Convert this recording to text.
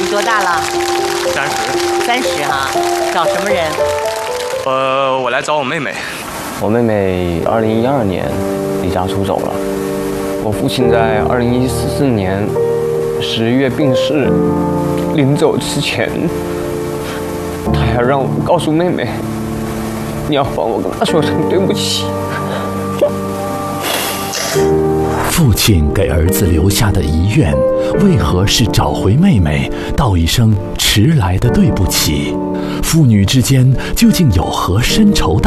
多大了 30。 30哈，找什么人？ 我来找我妹妹。 我妹妹2012年离家出走了。我父亲在2014年11月病逝，临走之前，他还让我告诉妹妹，你要帮我跟他说声对不起。 父亲给儿子留下的遗愿，为何是找回妹妹，道一声迟来的对不起？父女之间究竟有何深仇大